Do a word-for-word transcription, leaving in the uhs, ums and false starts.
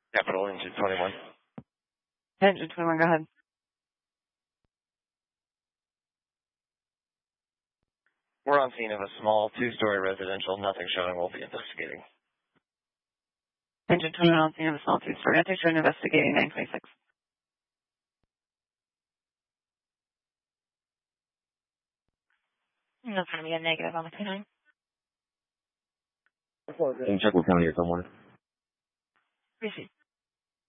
Capital Engine twenty-one. Engine twenty-one, go ahead. We're on scene of a small two-story residential. Nothing showing. We'll be investigating. Engine twenty-one on scene of a small two-story. Nothing showing. Investigating nine twenty-six. That's going to be a negative on the canine. Can you check with county or someone? Receive.